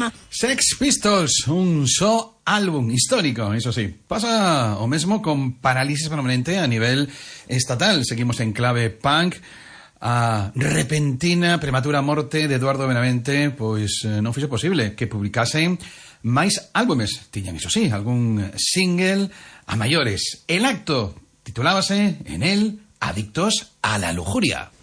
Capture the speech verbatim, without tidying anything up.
programa. Sex Pistols, un só álbum histórico, iso sí. Pasa o mesmo con Parálisis Permanente a nivel estatal. Seguimos en clave punk. A repentina, prematura morte de Eduardo Benavente pois eh, non fixo posible que publicasen máis álbumes. Tiñan, iso sí, algún single a maiores. El acto titulábase en el Adictos a la lujuria.